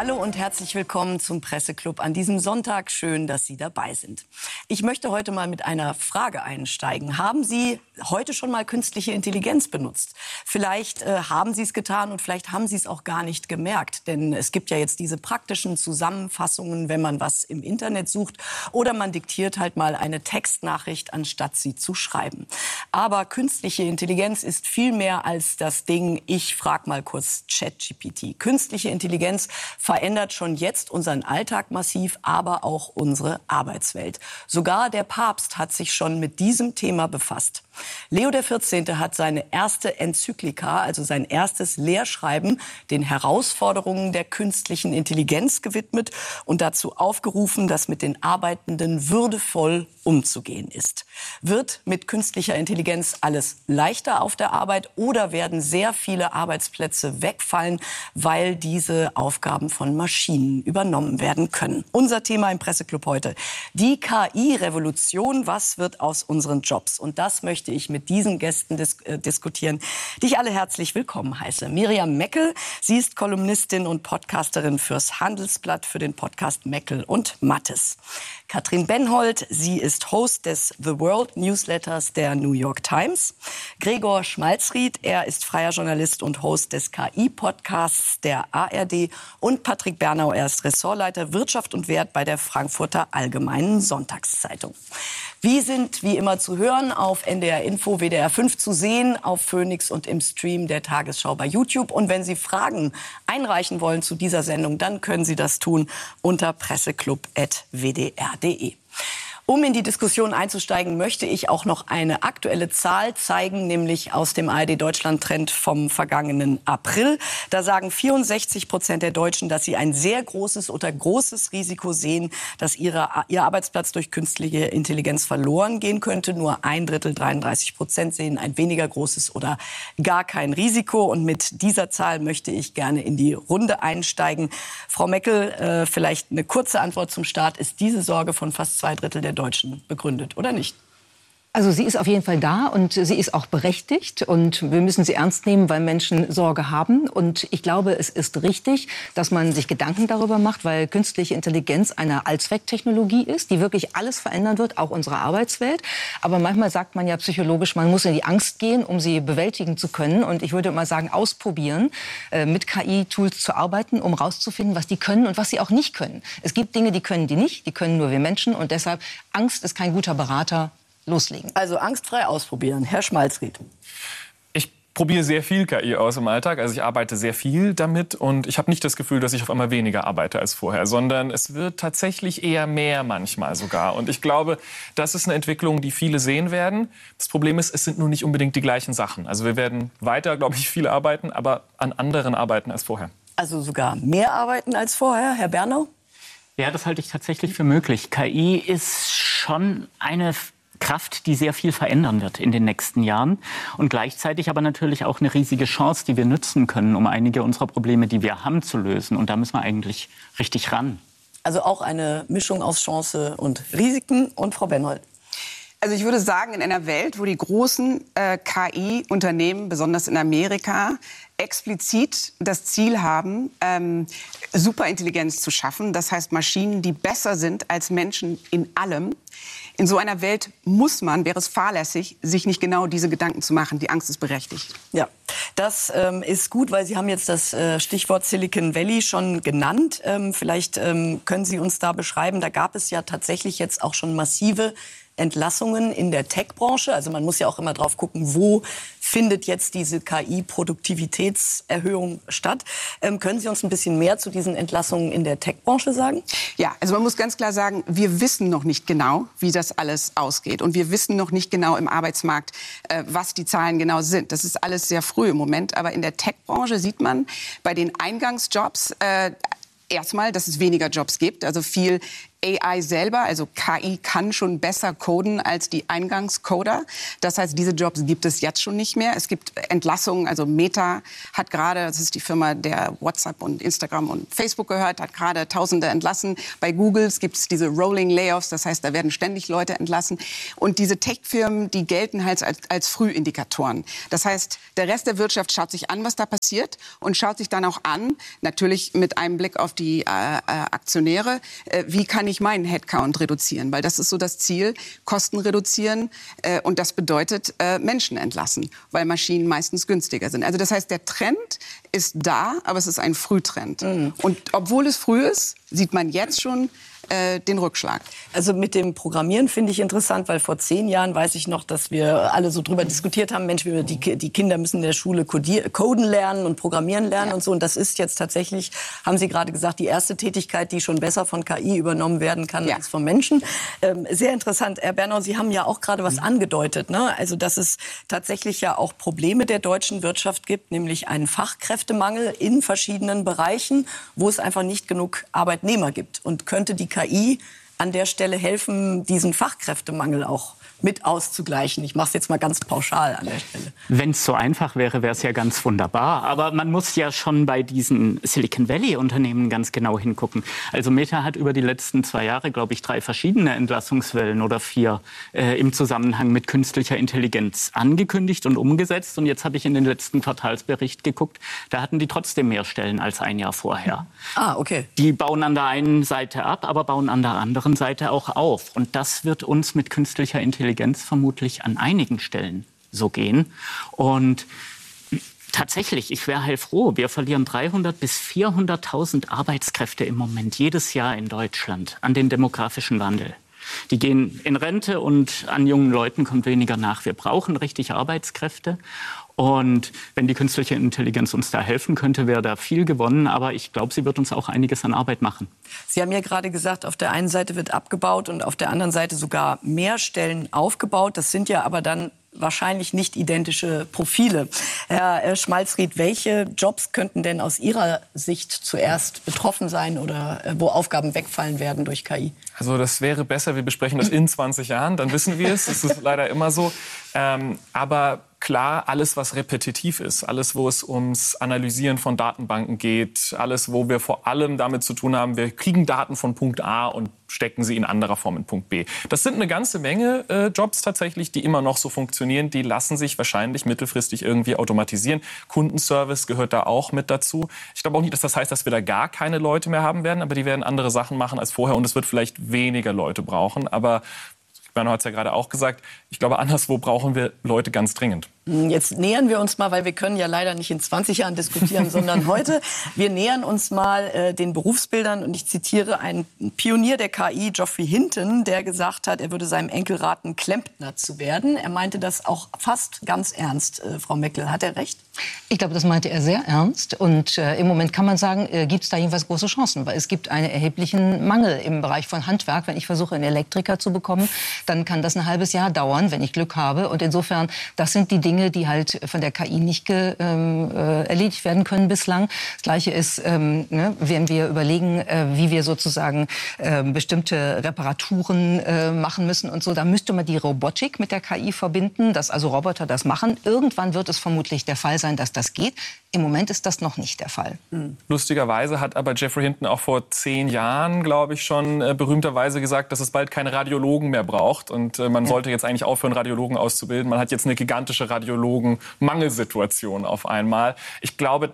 Hallo und herzlich willkommen zum Presseclub an diesem Sonntag. Schön, dass Sie dabei sind. Ich möchte heute mal mit einer Frage einsteigen. Haben Sie heute schon mal künstliche Intelligenz benutzt? Vielleicht haben Sie es getan und vielleicht haben Sie es auch gar nicht gemerkt. Denn es gibt ja jetzt diese praktischen Zusammenfassungen, wenn man was im Internet sucht. Oder man diktiert halt mal eine Textnachricht, anstatt sie zu schreiben. Aber künstliche Intelligenz ist viel mehr als das Ding, ich frage mal kurz ChatGPT. Künstliche Intelligenz verändert schon jetzt unseren Alltag massiv, aber auch unsere Arbeitswelt. Sogar der Papst hat sich schon mit diesem Thema befasst. Leo XIV. Hat seine erste Enzyklika, also sein erstes Lehrschreiben, den Herausforderungen der künstlichen Intelligenz gewidmet und dazu aufgerufen, dass mit den Arbeitenden würdevoll umzugehen ist. Wird mit künstlicher Intelligenz alles leichter auf der Arbeit oder werden sehr viele Arbeitsplätze wegfallen, weil diese Aufgaben von Maschinen übernommen werden können? Unser Thema im Presseclub heute: die KI-Revolution. Was wird aus unseren Jobs? Und das möchte ich mit diesen Gästen diskutieren, die ich alle herzlich willkommen heiße. Miriam Meckel, sie ist Kolumnistin und Podcasterin fürs Handelsblatt, für den Podcast Meckel und Mattes. Katrin Benhold, sie ist Host des The World Newsletters der New York Times. Gregor Schmalzried, er ist freier Journalist und Host des KI-Podcasts der ARD. Und Patrick Bernau, er ist Ressortleiter Wirtschaft und Wert bei der Frankfurter Allgemeinen Sonntagszeitung. Wir sind wie immer zu hören auf NDR Info, WDR 5 zu sehen, auf Phoenix und im Stream der Tagesschau bei YouTube. Und wenn Sie Fragen einreichen wollen zu dieser Sendung, dann können Sie das tun unter presseclub@wdr.de. Um in die Diskussion einzusteigen, möchte ich auch noch eine aktuelle Zahl zeigen, nämlich aus dem ARD-Deutschland-Trend vom vergangenen April. Da sagen 64% der Deutschen, dass sie ein sehr großes oder großes Risiko sehen, dass ihr Arbeitsplatz durch künstliche Intelligenz verloren gehen könnte. Nur ein Drittel, 33%, sehen ein weniger großes oder gar kein Risiko. Und mit dieser Zahl möchte ich gerne in die Runde einsteigen. Frau Meckel, vielleicht eine kurze Antwort zum Start. Ist diese Sorge von fast 2 Drittel der Deutschen begründet oder nicht? Also sie ist auf jeden Fall da und sie ist auch berechtigt und wir müssen sie ernst nehmen, weil Menschen Sorge haben. Und ich glaube, es ist richtig, dass man sich Gedanken darüber macht, weil künstliche Intelligenz eine Allzwecktechnologie ist, die wirklich alles verändern wird, auch unsere Arbeitswelt. Aber manchmal sagt man ja psychologisch, man muss in die Angst gehen, um sie bewältigen zu können. Und ich würde mal sagen, ausprobieren, mit KI-Tools zu arbeiten, um rauszufinden, was die können und was sie auch nicht können. Es gibt Dinge, die können die nicht, die können nur wir Menschen. Und deshalb, Angst ist kein guter Berater. Loslegen. Also angstfrei ausprobieren. Herr Schmalzried. Ich probiere sehr viel KI aus im Alltag. Also ich arbeite sehr viel damit und ich habe nicht das Gefühl, dass ich auf einmal weniger arbeite als vorher, sondern es wird tatsächlich eher mehr manchmal sogar. Und ich glaube, das ist eine Entwicklung, die viele sehen werden. Das Problem ist, es sind nur nicht unbedingt die gleichen Sachen. Also wir werden weiter, glaube ich, viel arbeiten, aber an anderen arbeiten als vorher. Also sogar mehr arbeiten als vorher, Herr Bernau? Ja, das halte ich tatsächlich für möglich. KI ist schon eine Kraft, die sehr viel verändern wird in den nächsten Jahren und gleichzeitig aber natürlich auch eine riesige Chance, die wir nutzen können, um einige unserer Probleme, die wir haben, zu lösen. Und da müssen wir eigentlich richtig ran. Also auch eine Mischung aus Chance und Risiken. Und Frau Benhold? Also ich würde sagen, in einer Welt, wo die großen KI-Unternehmen, besonders in Amerika, explizit das Ziel haben, Superintelligenz zu schaffen, das heißt Maschinen, die besser sind als Menschen in allem. In so einer Welt wäre es fahrlässig, sich nicht genau diese Gedanken zu machen. Die Angst ist berechtigt. Ja, das ist gut, weil Sie haben jetzt das Stichwort Silicon Valley schon genannt. Vielleicht können Sie uns da beschreiben, da gab es ja tatsächlich jetzt auch schon massive Entlassungen in der Tech-Branche. Also man muss ja auch immer drauf gucken, wo findet jetzt diese KI-Produktivitätserhöhung statt. Können Sie uns ein bisschen mehr zu diesen Entlassungen in der Tech-Branche sagen? Ja, also man muss ganz klar sagen, wir wissen noch nicht genau, wie das alles ausgeht. Und wir wissen noch nicht genau im Arbeitsmarkt, was die Zahlen genau sind. Das ist alles sehr früh im Moment. Aber in der Tech-Branche sieht man bei den Eingangsjobs erstmal, dass es weniger Jobs gibt, also viel AI selber, also KI, kann schon besser coden als die Eingangscoder. Das heißt, diese Jobs gibt es jetzt schon nicht mehr. Es gibt Entlassungen, also Meta hat gerade, das ist die Firma, der WhatsApp und Instagram und Facebook gehört, hat gerade Tausende entlassen. Bei Google gibt es diese Rolling Layoffs, das heißt, da werden ständig Leute entlassen. Und diese Tech-Firmen, die gelten halt als Frühindikatoren. Das heißt, der Rest der Wirtschaft schaut sich an, was da passiert und schaut sich dann auch an, natürlich mit einem Blick auf die Aktionäre, wie kann ich meinen Headcount reduzieren? Weil das ist so das Ziel, Kosten reduzieren und das bedeutet Menschen entlassen, weil Maschinen meistens günstiger sind. Also das heißt, der Trend ist da, aber es ist ein Frühtrend. Und obwohl es früh ist, sieht man jetzt schon den Rückschlag. Also mit dem Programmieren finde ich interessant, weil vor 10 Jahren weiß ich noch, dass wir alle so drüber diskutiert haben, Mensch, die Kinder müssen in der Schule coden lernen und programmieren lernen und so. Und das ist jetzt tatsächlich, haben Sie gerade gesagt, die erste Tätigkeit, die schon besser von KI übernommen werden kann als vom Menschen. Sehr interessant. Herr Bernau, Sie haben ja auch gerade was angedeutet, ne? Also dass es tatsächlich ja auch Probleme der deutschen Wirtschaft gibt, nämlich einen Fachkräftemangel in verschiedenen Bereichen, wo es einfach nicht genug Arbeitnehmer gibt. Und könnte die KI an der Stelle helfen, diesen Fachkräftemangel auch mit auszugleichen? Ich mache es jetzt mal ganz pauschal an der Stelle. Wenn es so einfach wäre, wäre es ja ganz wunderbar. Aber man muss ja schon bei diesen Silicon Valley-Unternehmen ganz genau hingucken. Also Meta hat über die letzten 2 Jahre, glaube ich, 3 verschiedene Entlassungswellen oder 4 im Zusammenhang mit künstlicher Intelligenz angekündigt und umgesetzt. Und jetzt habe ich in den letzten Quartalsbericht geguckt, da hatten die trotzdem mehr Stellen als ein Jahr vorher. Ah, okay. Die bauen an der einen Seite ab, aber bauen an der anderen Seite auch auf. Und das wird uns mit künstlicher Intelligenz vermutlich an einigen Stellen so gehen. Und tatsächlich, ich wäre heilfroh, wir verlieren 300.000 bis 400.000 Arbeitskräfte im Moment jedes Jahr in Deutschland an den demografischen Wandel. Die gehen in Rente und an jungen Leuten kommt weniger nach. Wir brauchen richtig Arbeitskräfte. Und wenn die künstliche Intelligenz uns da helfen könnte, wäre da viel gewonnen. Aber ich glaube, sie wird uns auch einiges an Arbeit machen. Sie haben ja gerade gesagt, auf der einen Seite wird abgebaut und auf der anderen Seite sogar mehr Stellen aufgebaut. Das sind ja aber dann wahrscheinlich nicht identische Profile. Herr Schmalzried, welche Jobs könnten denn aus Ihrer Sicht zuerst betroffen sein oder wo Aufgaben wegfallen werden durch KI? Also das wäre besser, wir besprechen das in 20 Jahren, dann wissen wir es. Das ist leider immer so. Aber klar, alles, was repetitiv ist, alles, wo es ums Analysieren von Datenbanken geht, alles, wo wir vor allem damit zu tun haben, wir kriegen Daten von Punkt A und stecken sie in anderer Form in Punkt B. Das sind eine ganze Menge Jobs tatsächlich, die immer noch so funktionieren. Die lassen sich wahrscheinlich mittelfristig irgendwie automatisieren. Kundenservice gehört da auch mit dazu. Ich glaube auch nicht, dass das heißt, dass wir da gar keine Leute mehr haben werden, aber die werden andere Sachen machen als vorher und es wird vielleicht weniger Leute brauchen. Aber Bernau hat es ja gerade auch gesagt, ich glaube, anderswo brauchen wir Leute ganz dringend. Jetzt nähern wir uns mal, weil wir können ja leider nicht in 20 Jahren diskutieren, sondern heute. Wir nähern uns mal den Berufsbildern und ich zitiere einen Pionier der KI, Geoffrey Hinton, der gesagt hat, er würde seinem Enkel raten, Klempner zu werden. Er meinte das auch fast ganz ernst, Frau Meckel. Hat er recht? Ich glaube, das meinte er sehr ernst. Und im Moment kann man sagen, gibt es da jedenfalls große Chancen, weil es gibt einen erheblichen Mangel im Bereich von Handwerk. Wenn ich versuche, einen Elektriker zu bekommen, dann kann das ein halbes Jahr dauern, wenn ich Glück habe. Und insofern, das sind die Dinge, die halt von der KI nicht erledigt werden können bislang. Das Gleiche ist, wenn wir überlegen, wie wir sozusagen bestimmte Reparaturen machen müssen und so, da müsste man die Robotik mit der KI verbinden, dass also Roboter das machen. Irgendwann wird es vermutlich der Fall sein, dass das geht. Im Moment ist das noch nicht der Fall. Lustigerweise hat aber Geoffrey Hinton auch vor 10 Jahren, glaube ich, schon berühmterweise gesagt, dass es bald keine Radiologen mehr braucht. Und man sollte jetzt eigentlich aufhören, Radiologen auszubilden. Man hat jetzt eine gigantische Radiologen-Mangelsituation auf einmal. Ich glaube,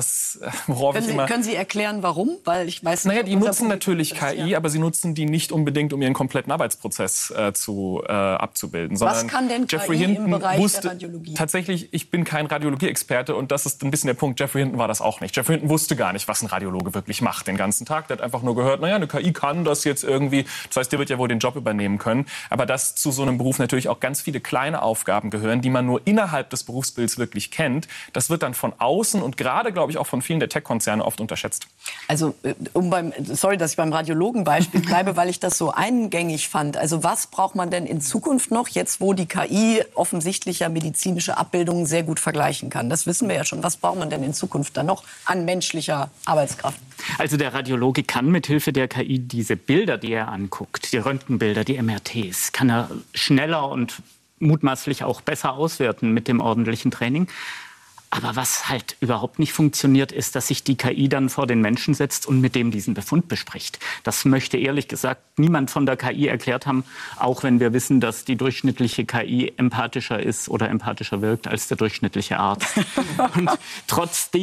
Können Sie erklären, warum? Weil ich weiß nicht, die nutzen natürlich KI, aber sie nutzen die nicht unbedingt, um ihren kompletten Arbeitsprozess abzubilden. Was kann denn Geoffrey KI Hinton im Bereich der Radiologie? Tatsächlich, ich bin kein Radiologie-Experte und das ist ein bisschen der Punkt. Geoffrey Hinton war das auch nicht. Geoffrey Hinton wusste gar nicht, was ein Radiologe wirklich macht den ganzen Tag. Der hat einfach nur gehört, naja, eine KI kann das jetzt irgendwie. Das heißt, der wird ja wohl den Job übernehmen können. Aber dass zu so einem Beruf natürlich auch ganz viele kleine Aufgaben gehören, die man nur innerhalb innerhalb des Berufsbilds wirklich kennt, das wird dann von außen und gerade, glaube ich, auch von vielen der Tech-Konzerne oft unterschätzt. Also, sorry, dass ich beim Radiologenbeispiel bleibe, weil ich das so eingängig fand. Also, was braucht man denn in Zukunft noch, jetzt wo die KI offensichtlich ja medizinische Abbildungen sehr gut vergleichen kann? Das wissen wir ja schon. Was braucht man denn in Zukunft dann noch an menschlicher Arbeitskraft? Also der Radiologe kann mithilfe der KI diese Bilder, die er anguckt, die Röntgenbilder, die MRTs, kann er schneller und mutmaßlich auch besser auswerten mit dem ordentlichen Training. Aber was halt überhaupt nicht funktioniert, ist, dass sich die KI dann vor den Menschen setzt und mit dem diesen Befund bespricht. Das möchte ehrlich gesagt niemand von der KI erklärt haben, auch wenn wir wissen, dass die durchschnittliche KI empathischer ist oder empathischer wirkt als der durchschnittliche Arzt. Und trotzdem